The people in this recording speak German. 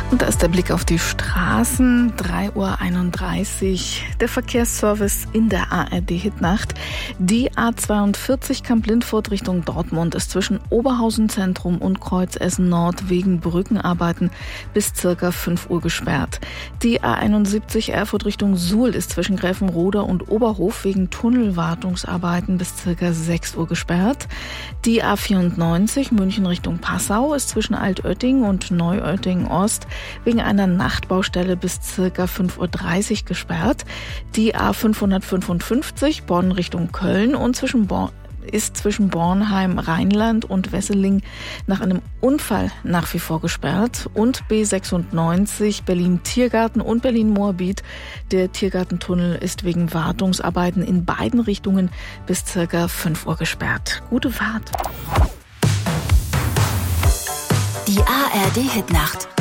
Und da ist der Blick auf die Straßen, 3:31 Uhr. Der Verkehrsservice in der ARD-Hitnacht. Die A42 Kamp-Lindfurt Richtung Dortmund ist zwischen Oberhausen Zentrum und Kreuzessen Nord wegen Brückenarbeiten bis ca. 5 Uhr gesperrt. Die A71 Erfurt Richtung Suhl ist zwischen Gräfenroda und Oberhof wegen Tunnelwartungsarbeiten bis ca. 6 Uhr gesperrt. Die A94 München Richtung Passau ist zwischen Altötting und Neuötting Ost wegen einer Nachtbaustelle bis ca. 5:30 Uhr gesperrt. Die A555 Bonn Richtung Köln und ist zwischen Bornheim, Rheinland und Wesseling nach einem Unfall nach wie vor gesperrt. Und B96 Berlin-Tiergarten und Berlin-Moabit. Der Tiergartentunnel ist wegen Wartungsarbeiten in beiden Richtungen bis ca. 5 Uhr gesperrt. Gute Fahrt. Die ARD-Hitnacht.